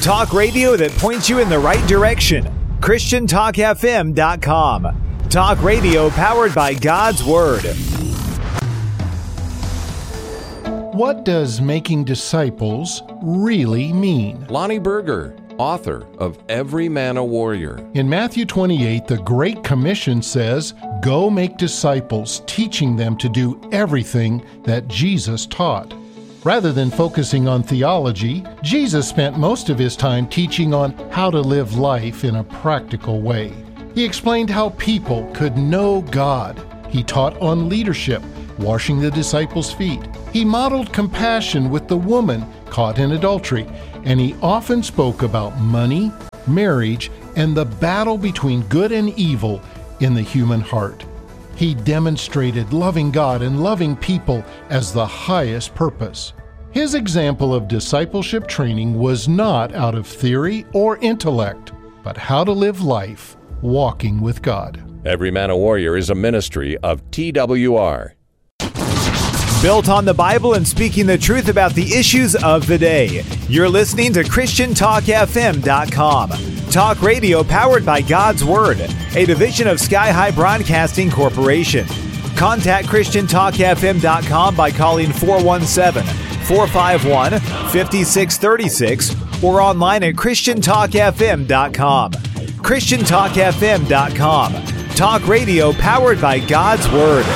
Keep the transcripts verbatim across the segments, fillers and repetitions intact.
Talk radio that points you in the right direction. Christian Talk F M dot com. Talk radio powered by God's Word. What does making disciples really mean? Lonnie Berger, author of Every Man a Warrior. In Matthew twenty-eight, the Great Commission says, "Go make disciples, teaching them to do everything that Jesus taught." Rather than focusing on theology, Jesus spent most of his time teaching on how to live life in a practical way. He explained how people could know God. He taught on leadership, washing the disciples' feet. He modeled compassion with the woman caught in adultery, and he often spoke about money, marriage, and the battle between good and evil in the human heart. He demonstrated loving God and loving people as the highest purpose. His example of discipleship training was not out of theory or intellect, but how to live life walking with God. Every Man a Warrior is a ministry of T W R. Built on the Bible and speaking the truth about the issues of the day. You're listening to Christian Talk F M dot com. Talk radio powered by God's Word, a division of Sky High Broadcasting Corporation. Contact Christian Talk F M dot com by calling four one seven, four five one, five six three six or online at Christian Talk F M dot com. Christian Talk F M dot com. Talk radio powered by God's Word.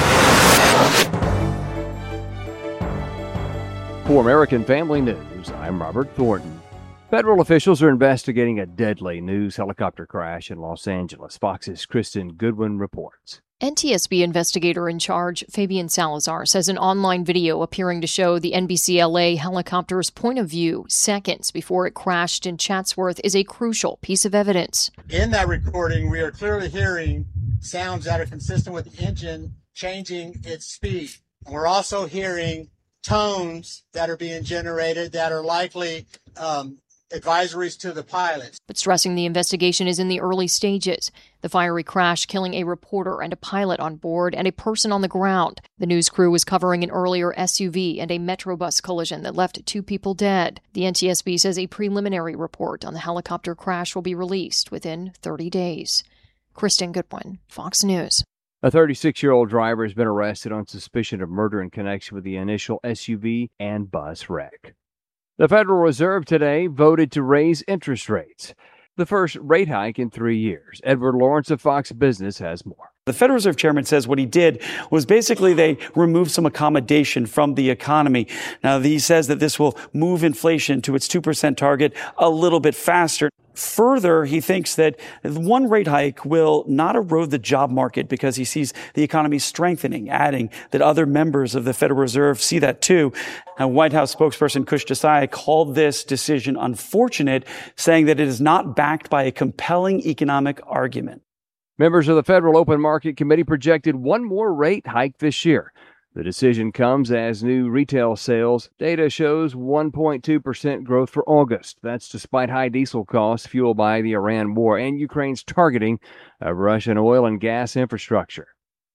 For American Family News, I'm Robert Thornton. Federal officials are investigating a deadly news helicopter crash in Los Angeles. Fox's Kristen Goodwin reports. N T S B investigator in charge, Fabian Salazar, says an online video appearing to show the N B C L A helicopter's point of view seconds before it crashed in Chatsworth is a crucial piece of evidence. In that recording, we are clearly hearing sounds that are consistent with the engine changing its speed. We're also hearing tones that are being generated that are likely um, advisories to the pilots. But stressing the investigation is in the early stages. The fiery crash killing a reporter and a pilot on board and a person on the ground. The news crew was covering an earlier S U V and a Metrobus collision that left two people dead. The N T S B says a preliminary report on the helicopter crash will be released within thirty days. Kristen Goodwin, Fox News. A thirty-six-year-old driver has been arrested on suspicion of murder in connection with the initial S U V and bus wreck. The Federal Reserve today voted to raise interest rates, the first rate hike in three years. Edward Lawrence of Fox Business has more. The Federal Reserve Chairman says what he did was basically they removed some accommodation from the economy. Now, he says that this will move inflation to its two percent target a little bit faster. Further, he thinks that one rate hike will not erode the job market because he sees the economy strengthening, adding that other members of the Federal Reserve see that too. And White House spokesperson Kush Desai called this decision unfortunate, saying that it is not backed by a compelling economic argument. Members of the Federal Open Market Committee projected one more rate hike this year. The decision comes as new retail sales data shows one point two percent growth for August. That's despite high diesel costs fueled by the Iran war and Ukraine's targeting of Russian oil and gas infrastructure.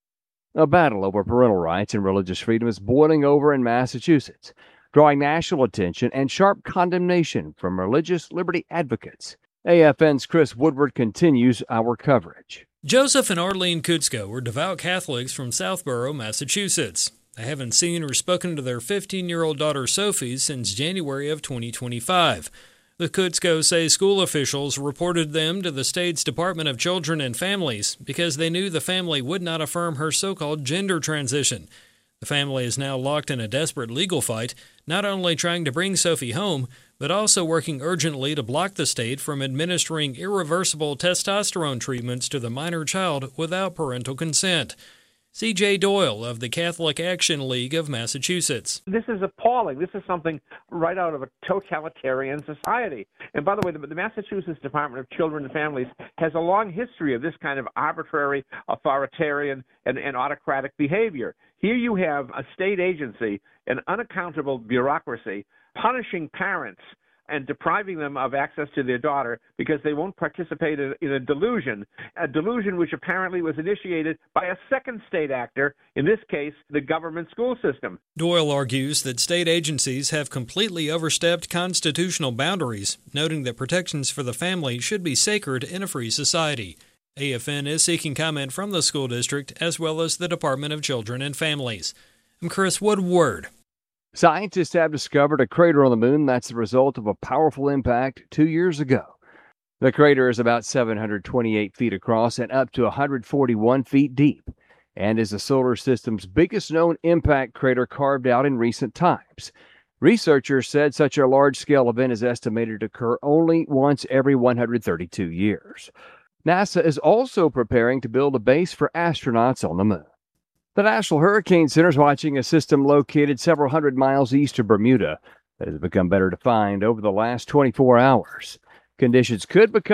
A battle over parental rights and religious freedom is boiling over in Massachusetts, drawing national attention and sharp condemnation from religious liberty advocates. A F N's Chris Woodward continues our coverage. Joseph and Arlene Kutsko were devout Catholics from Southborough, Massachusetts. They haven't seen or spoken to their fifteen-year-old daughter Sophie since January of twenty twenty-five. The Kutskos say school officials reported them to the state's Department of Children and Families because they knew the family would not affirm her so-called gender transition. The family is now locked in a desperate legal fight, not only trying to bring Sophie home, but also working urgently to block the state from administering irreversible testosterone treatments to the minor child without parental consent. C J Doyle of the Catholic Action League of Massachusetts. This is appalling. This is something right out of a totalitarian society. And by the way, the, the Massachusetts Department of Children and Families has a long history of this kind of arbitrary, authoritarian, and, and autocratic behavior. Here you have a state agency, an unaccountable bureaucracy, punishing parents and depriving them of access to their daughter because they won't participate in, in a delusion, a delusion which apparently was initiated by a second state actor, in this case, the government school system. Doyle argues that state agencies have completely overstepped constitutional boundaries, noting that protections for the family should be sacred in a free society. A F N is seeking comment from the school district as well as the Department of Children and Families. I'm Chris Woodward. Scientists have discovered a crater on the moon that's the result of a powerful impact two years ago. The crater is about seven hundred twenty-eight feet across and up to one hundred forty-one feet deep, and is the solar system's biggest known impact crater carved out in recent times. Researchers said such a large-scale event is estimated to occur only once every one hundred thirty-two years. NASA is also preparing to build a base for astronauts on the moon. The National Hurricane Center is watching a system located several hundred miles east of Bermuda that has become better defined over the last twenty-four hours. Conditions could become